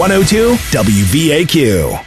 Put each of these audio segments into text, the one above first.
102 WVAQ.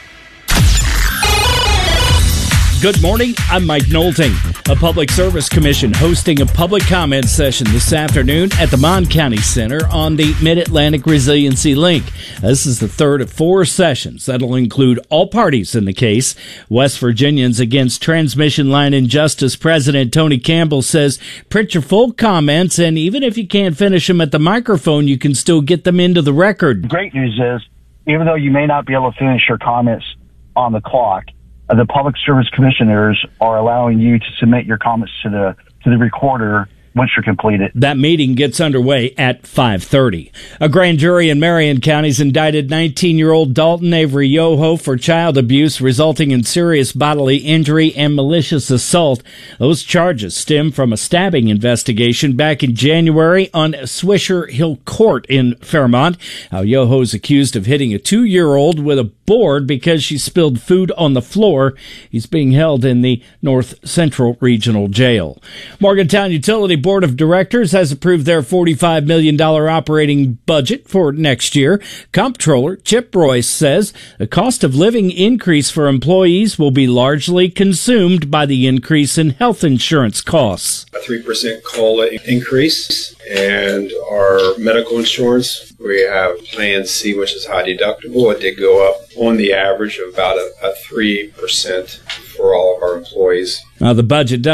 Good morning, I'm Mike Knowlton. A Public Service Commission hosting a public comment session this afternoon at the Mon County Center on the Mid-Atlantic Resiliency Link. This is the third of 4 sessions that'll include all parties in the case. West Virginians Against Transmission Line Injustice President Tony Campbell says print your full comments, and even if you can't finish them at the microphone, you can still get them into the record. The great news is, even though you may not be able to finish your comments on the clock, the Public Service Commissioners are allowing you to submit your comments to the recorder once you're completed. That meeting gets underway at 5:30. A grand jury in Marion County's indicted 19-year-old Dalton Avery Yoho for child abuse resulting in serious bodily injury and malicious assault. Those charges stem from a stabbing investigation back in January on Swisher Hill Court in Fairmont. Yoho's accused of hitting a 2-year-old with a board because she spilled food on the floor. He's being held in the North Central Regional Jail. Morgantown Utility Board of Directors has approved their $45 million operating budget for next year. Comptroller Chip Royce says the cost of living increase for employees will be largely consumed by the increase in health insurance costs. A 3% COLA increase, and our medical insurance, we have Plan C, which is high deductible. It did go up on the average of about a 3% for all of our employees. The budget does